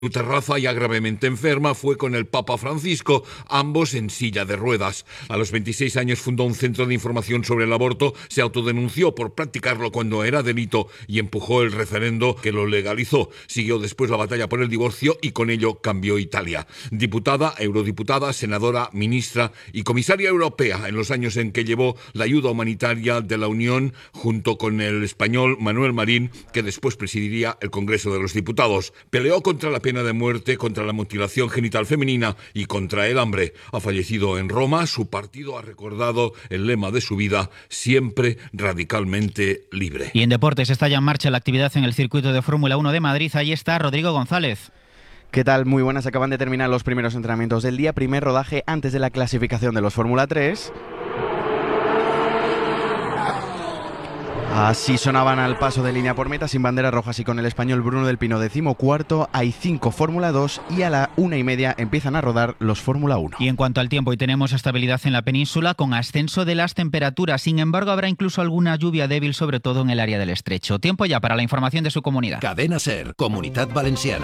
Su terraza, ya gravemente enferma, fue con el Papa Francisco, ambos en silla de ruedas. A los 26 años fundó un centro de información sobre el aborto, se autodenunció por practicarlo cuando era delito y empujó el referendo que lo legalizó. Siguió después la batalla por el divorcio y con ello cambió Italia. Diputada, eurodiputada, senadora, ministra y comisaria europea en los años en que llevó la ayuda humanitaria de la Unión junto con el español Manuel Marín, que después presidiría el Congreso de los Diputados. Peleó contra la pena de muerte, contra la mutilación genital femenina y contra el hambre. Ha fallecido en Roma. Su partido ha recordado el lema de su vida: siempre radicalmente libre. Y en deportes está ya en marcha la actividad en el circuito de Fórmula 1 de Madrid. Ahí está Rodrigo González. ¿Qué tal? Muy buenas. Acaban de terminar los primeros entrenamientos del día. Primer rodaje antes de la clasificación de los Fórmula 3. Así sonaban al paso de línea por meta, sin banderas rojas y con el español Bruno del Pino 14º. Hay 5 Fórmula 2 y a la 1:30 empiezan a rodar los Fórmula 1. Y en cuanto al tiempo, hoy tenemos estabilidad en la península con ascenso de las temperaturas. Sin embargo, habrá incluso alguna lluvia débil, sobre todo en el área del Estrecho. Tiempo ya para la información de su comunidad. Cadena SER, Comunitat Valenciana.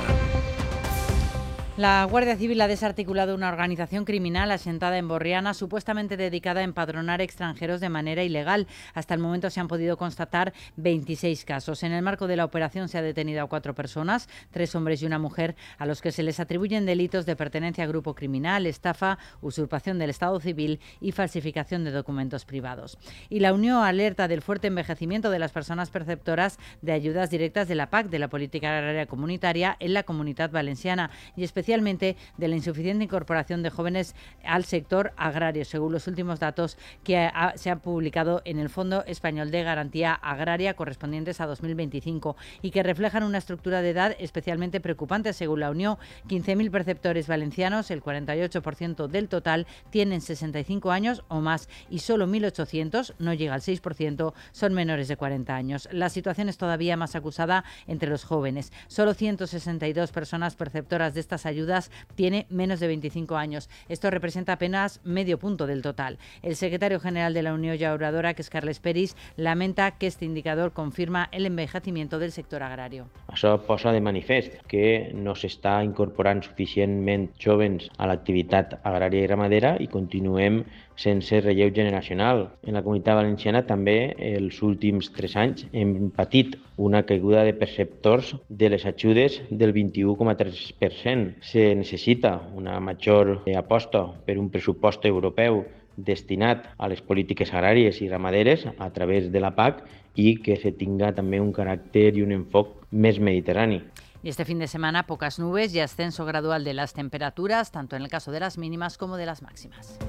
La Guardia Civil ha desarticulado una organización criminal asentada en Borriana, supuestamente dedicada a empadronar extranjeros de manera ilegal. Hasta el momento se han podido constatar 26 casos. En el marco de la operación se ha detenido a 4 personas, 3 hombres y una mujer, a los que se les atribuyen delitos de pertenencia a grupo criminal, estafa, usurpación del Estado civil y falsificación de documentos privados. Y la Unión alerta del fuerte envejecimiento de las personas perceptoras de ayudas directas de la PAC, de la Política Agraria Comunitaria, en la Comunitat Valenciana, y especialmente de la insuficiente incorporación de jóvenes al sector agrario, según los últimos datos que se han publicado en el Fondo Español de Garantía Agraria correspondientes a 2025 y que reflejan una estructura de edad especialmente preocupante. Según la Unión, 15.000 perceptores valencianos, el 48% del total, tienen 65 años o más y solo 1.800, no llega al 6%, son menores de 40 años. La situación es todavía más acusada entre los jóvenes. Solo 162 personas perceptoras de estas ayudas tiene menos de 25 años. Esto representa apenas medio punto del total. El secretario general de la Unión Llauradora, que es Carles Peris, lamenta que este indicador confirma el envejecimiento del sector agrario. Això posa de manifest que no s'està incorporant suficientment jóvens a l'activitat agrària i ramadera i continuem sense relleu generacional. En la Comunitat Valenciana també els últims 3 anys hem patit una caiguda de perceptors de les ajudes del 21,3%. Se necessita una major aposta per un pressupost europeu destinat a les polítiques agràries i ramaderes a través de la PAC i que se tinga també un caràcter i un enfoc més mediterrani. Y este fin de semana pocas nubes y ascenso gradual de las temperaturas, tanto en el caso de las mínimas como de las máximas.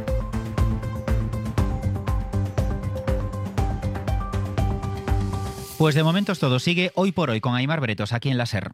Pues de momento todo sigue hoy por hoy con Aimar Bretos aquí en la SER.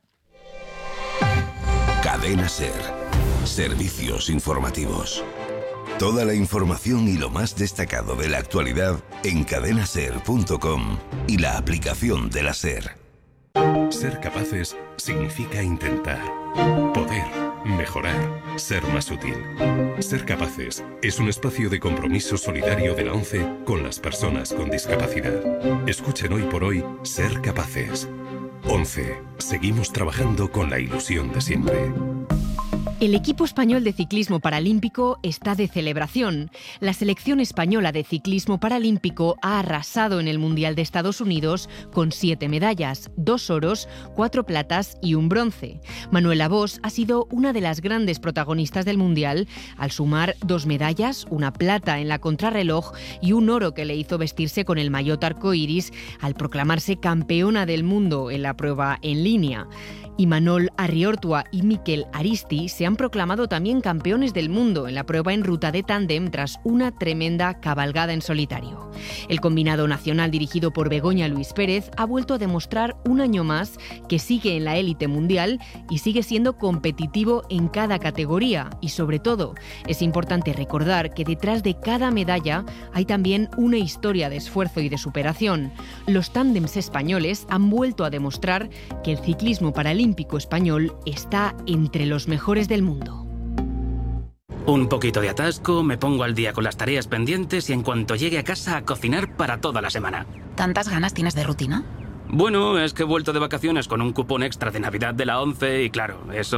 Cadena SER. Servicios informativos. Toda la información y lo más destacado de la actualidad en cadenaser.com y la aplicación de la SER. Ser capaces significa intentar, poder, mejorar, ser más útil. Ser capaces es un espacio de compromiso solidario de la ONCE con las personas con discapacidad. Escuchen hoy por hoy Ser Capaces. ONCE. Seguimos trabajando con la ilusión de siempre. El equipo español de ciclismo paralímpico está de celebración. La selección española de ciclismo paralímpico ha arrasado en el Mundial de Estados Unidos con 7 medallas, 2 oros, 4 platas y un bronce. Manuela Bosch ha sido una de las grandes protagonistas del Mundial al sumar 2 medallas, una plata en la contrarreloj y un oro que le hizo vestirse con el maillot arcoíris al proclamarse campeona del mundo en la prueba en línea. Imanol Arriortua y Mikel Aristi se han proclamado también campeones del mundo en la prueba en ruta de tándem tras una tremenda cabalgada en solitario. El combinado nacional dirigido por Begoña Luis Pérez ha vuelto a demostrar un año más que sigue en la élite mundial y sigue siendo competitivo en cada categoría. Y sobre todo, es importante recordar que detrás de cada medalla hay también una historia de esfuerzo y de superación. Los tándems españoles han vuelto a demostrar que el ciclismo paralímpico español está entre los mejores del mundo. Un poquito de atasco, me pongo al día con las tareas pendientes y en cuanto llegue a casa a cocinar para toda la semana. ¿Tantas ganas tienes de rutina? Bueno, es que he vuelto de vacaciones con un cupón extra de Navidad de la 11 y claro, eso